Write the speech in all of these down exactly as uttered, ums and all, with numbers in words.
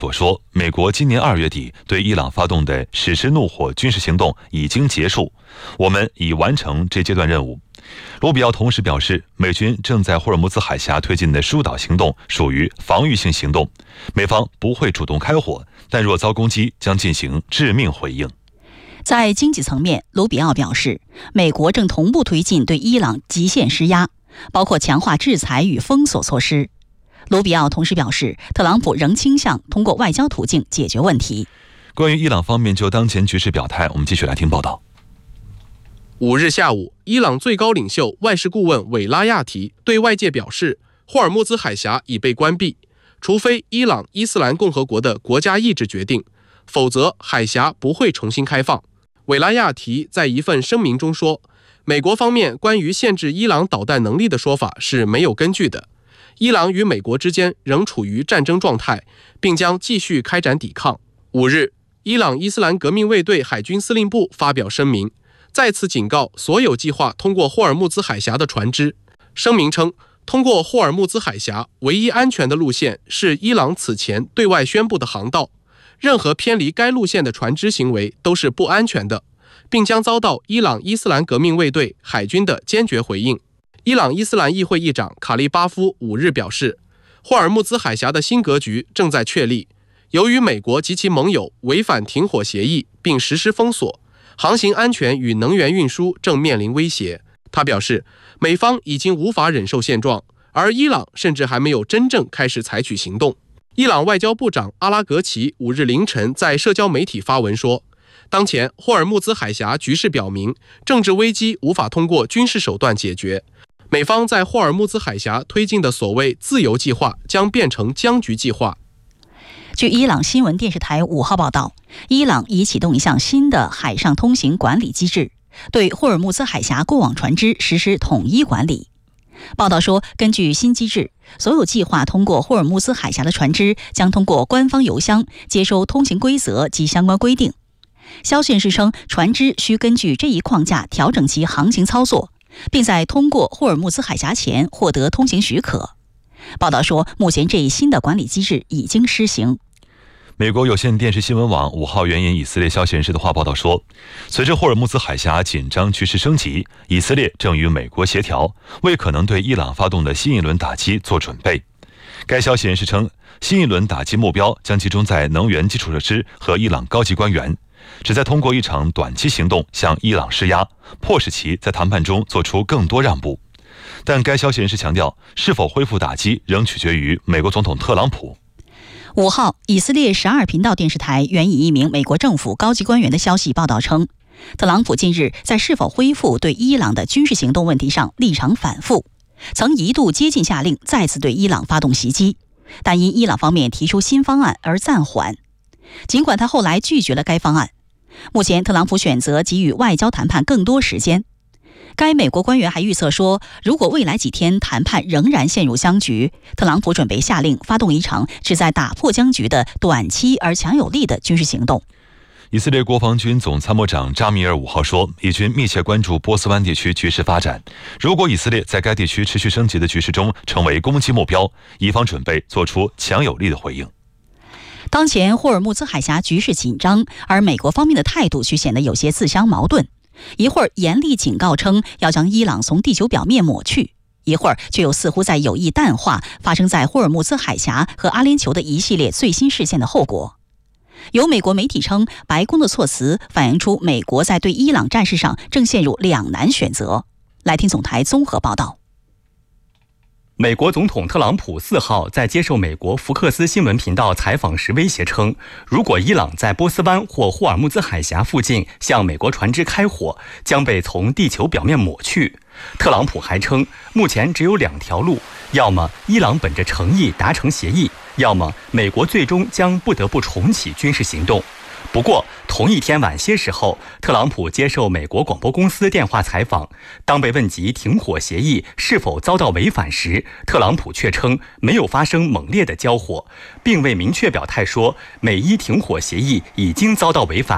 所说，美国今年二月底对伊朗发动的史诗怒火军事行动已经结束，我们已完成这阶段任务。卢比奥同时表示，美军正在霍尔木兹海峡推进的疏导行动属于防御性行动，美方不会主动开火，但若遭攻击将进行致命回应。 在经济层面，卢比奥表示，美国正同步推进对伊朗极限施压，包括强化制裁与封锁措施。卢比奥同时表示，特朗普仍倾向通过外交途径解决问题。 关于伊朗方面就当前局势表态，我们继续来听报道。 五日下午，伊朗最高领袖外事顾问韦拉亚提对外界表示，霍尔木兹海峡已被关闭，除非伊朗伊斯兰共和国的国家意志决定，否则海峡不会重新开放。韦拉亚提在一份声明中说，美国方面关于限制伊朗导弹能力的说法是没有根据的，伊朗与美国之间仍处于战争状态，并将继续开展抵抗。五日，伊朗伊斯兰革命卫队海军司令部发表声明，再次警告所有计划通过霍尔木兹海峡的船只。声明称，通过霍尔木兹海峡唯一安全的路线是伊朗此前对外宣布的航道，任何偏离该路线的船只行为都是不安全的，并将遭到伊朗伊斯兰革命卫队海军的坚决回应。伊朗伊斯兰议会议长卡利巴夫五日表示，霍尔木兹海峡的新格局正在确立，由于美国及其盟友违反停火协议并实施封锁，航行安全与能源运输正面临威胁。他表示，美方已经无法忍受现状，而伊朗甚至还没有真正开始采取行动。伊朗外交部长阿拉格齐五日凌晨在社交媒体发文说，当前霍尔木兹海峡局势表明，政治危机无法通过军事手段解决，美方在霍尔木兹海峡推进的所谓自由计划将变成僵局计划。 据伊朗新闻电视台五号报道，伊朗已启动一项新的海上通行管理机制，对霍尔木兹海峡过往船只实施统一管理。报道说，根据新机制，所有计划通过霍尔木兹海峡的船只将通过官方邮箱接收通行规则及相关规定。消息人士称，船只需根据这一框架调整其航行操作，并在通过霍尔木兹海峡前获得通行许可。报道说，目前这一新的管理机制已经施行。 美国有线电视新闻网五号援引以色列消息人士的话报道说，随着霍尔木兹海峡紧张局势升级，以色列正与美国协调，为可能对伊朗发动的新一轮打击做准备。该消息人士称，新一轮打击目标将集中在能源基础设施和伊朗高级官员，旨在通过一场短期行动向伊朗施压，迫使其在谈判中做出更多让步。但该消息人士强调，是否恢复打击仍取决于美国总统特朗普。 五号，以色列十二频道电视台援引一名美国政府高级官员的消息报道称，特朗普近日在是否恢复对伊朗的军事行动问题上立场反复，曾一度接近下令再次对伊朗发动袭击，但因伊朗方面提出新方案而暂缓。尽管他后来拒绝了该方案，目前特朗普选择给予外交谈判更多时间。该美国官员还预测说，如果未来几天谈判仍然陷入僵局，特朗普准备下令发动一场旨在打破僵局的短期而强有力的军事行动。 以色列国防军总参谋长扎米尔五号说，以军密切关注波斯湾地区局势发展，如果以色列在该地区持续升级的局势中成为攻击目标，以方准备做出强有力的回应。 当前霍尔木兹海峡局势紧张，而美国方面的态度却显得有些自相矛盾，一会儿严厉警告称要将伊朗从地球表面抹去，一会儿却又似乎在有意淡化发生在霍尔木兹海峡和阿联酋的一系列最新事件的后果。有美国媒体称，白宫的措辞反映出美国在对伊朗战事上正陷入两难选择。来听总台综合报道。 美国总统特朗普四号在接受美国福克斯新闻频道采访时威胁称，如果伊朗在波斯湾或霍尔木兹海峡附近向美国船只开火，将被从地球表面抹去。特朗普还称，目前只有两条路，要么伊朗本着诚意达成协议，要么美国最终将不得不重启军事行动。不过，同一天晚些时候，特朗普接受美国广播公司电话采访，当被问及停火协议是否遭到违反时，特朗普却称没有发生猛烈的交火，并未明确表态说美伊停火协议已经遭到违反。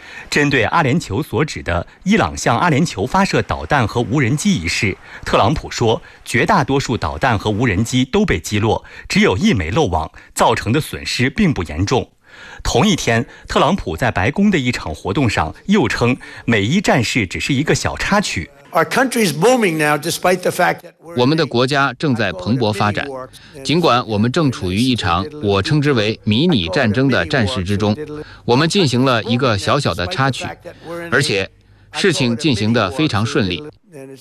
针对阿联酋所指的伊朗向阿联酋发射导弹和无人机一事，特朗普说，绝大多数导弹和无人机都被击落，只有一枚漏网，造成的损失并不严重。同一天，特朗普在白宫的一场活动上又称，美伊战事只是一个小插曲。 我们的国家正在蓬勃发展，尽管我们正处于一场我称之为迷你战争的战事之中，我们进行了一个小小的插曲，而且事情进行得非常顺利。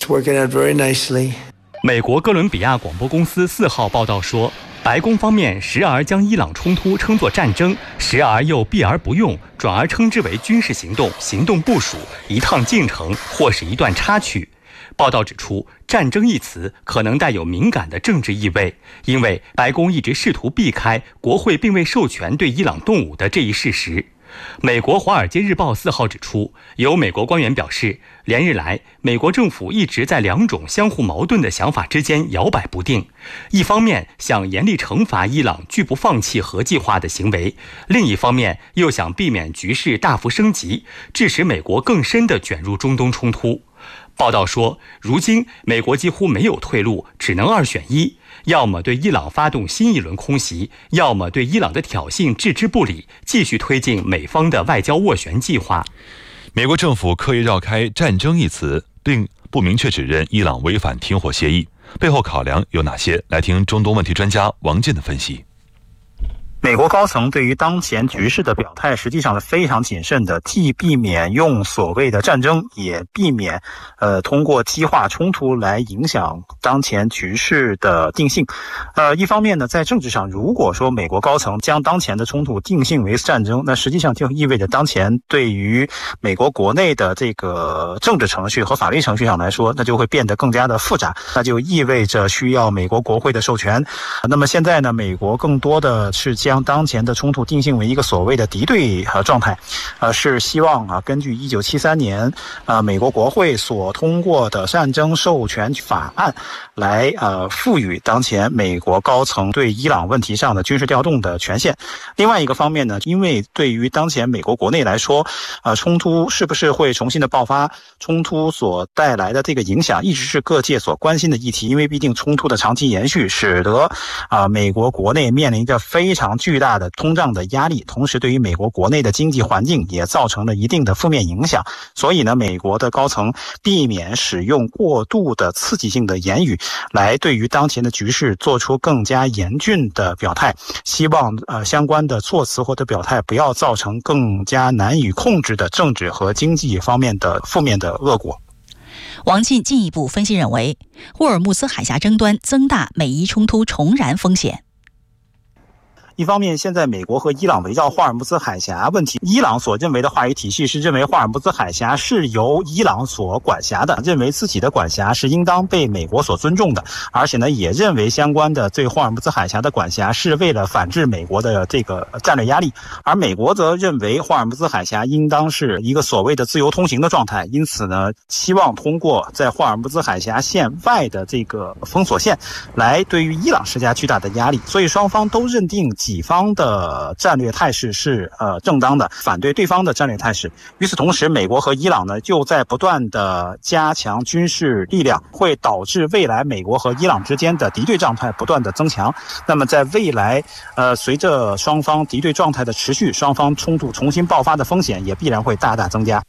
美国哥伦比亚广播公司四号报道说，白宫方面时而将伊朗冲突称作战争，时而又避而不用，转而称之为军事行动、行动部署、一趟进程或是一段插曲。报道指出，战争一词可能带有敏感的政治意味，因为白宫一直试图避开国会并未授权对伊朗动武的这一事实。美国《华尔街日报》四号指出，有美国官员表示，连日来，美国政府一直在两种相互矛盾的想法之间摇摆不定。一方面想严厉惩罚伊朗拒不放弃核计划的行为，另一方面又想避免局势大幅升级，致使美国更深地卷入中东冲突。报道说，如今美国几乎没有退路，只能二选一，要么对伊朗发动新一轮空袭，要么对伊朗的挑衅置之不理，继续推进美方的外交斡旋计划。 美国政府刻意绕开战争一词，并不明确指认伊朗违反停火协议，背后考量有哪些？来听中东问题专家王健的分析。 美国高层对于当前局势的表态实际上是非常谨慎的，既避免用所谓的战争，也避免呃通过激化冲突来影响当前局势的定性。呃一方面呢，在政治上，如果说美国高层将当前的冲突定性为战争，那实际上就意味着当前对于美国国内的这个政治程序和法律程序上来说，那就会变得更加的复杂，那就意味着需要美国国会的授权。那么现在呢，美国更多的是将将当前的冲突定性为一个所谓的敌对呃状态，呃是希望啊根据一九七三年呃美国国会所通过的战争授权法案来呃赋予当前美国高层对伊朗问题上的军事调动的权限。另外一个方面呢，因为对于当前美国国内来说，呃冲突是不是会重新的爆发，冲突所带来的这个影响一直是各界所关心的议题，因为毕竟冲突的长期延续使得啊、呃、美国国内面临着非常巨大的通胀的压力，同时对于美国国内的经济环境也造成了一定的负面影响。所以呢，美国的高层避免使用过度的刺激性的言语来对于当前的局势做出更加严峻的表态，希望呃相关的措辞或者表态不要造成更加难以控制的政治和经济方面的负面的恶果。 王进进一步分析认为，霍尔木兹海峡争端增大美伊冲突重燃风险。 一方面，现在美国和伊朗围绕霍尔木兹海峡问题，伊朗所认为的话语体系是认为霍尔木兹海峡是由伊朗所管辖的，认为自己的管辖是应当被美国所尊重的，而且呢，也认为相关的对霍尔木兹海峡的管辖是为了反制美国的这个战略压力，而美国则认为霍尔木兹海峡应当是一个所谓的自由通行的状态，因此呢，希望通过在霍尔木兹海峡线外的这个封锁线来对于伊朗施加巨大的压力，所以双方都认定己方的战略态势是呃正当的，反对对方的战略态势。与此同时，美国和伊朗呢就在不断的加强军事力量，会导致未来美国和伊朗之间的敌对状态不断的增强。那么在未来呃随着双方敌对状态的持续，双方冲突重新爆发的风险也必然会大大增加。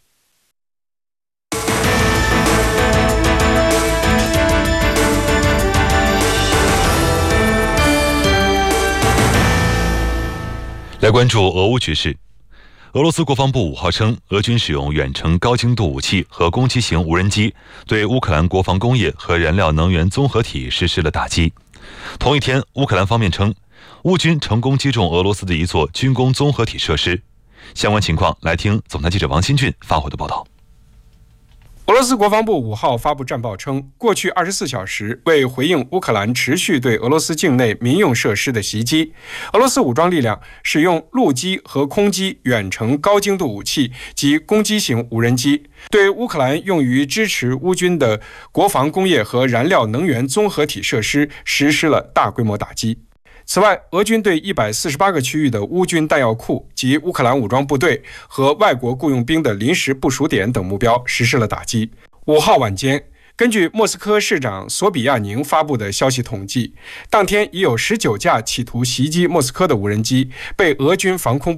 来关注俄乌局势。俄罗斯国防部五号称，俄军使用远程高精度武器和攻击型无人机对乌克兰国防工业和燃料能源综合体实施了打击。同一天，乌克兰方面称，乌军成功击中俄罗斯的一座军工综合体设施。相关情况，来听总台记者王新俊发回的报道。 俄罗斯国防部五号发布战报称，过去二十四小时，为回应乌克兰持续对俄罗斯境内民用设施的袭击，俄罗斯武装力量使用陆基和空基远程高精度武器及攻击型无人机，对乌克兰用于支持乌军的国防工业和燃料能源综合体设施实施了大规模打击。 此外，俄军对一百四十八个区域的乌军弹药库及乌克兰武装部队和外国雇佣兵的临时部署点等目标实施了打击。五号晚间，根据莫斯科市长索比亚宁发布的消息统计，当天已有十九架企图袭击莫斯科的无人机被俄军防空部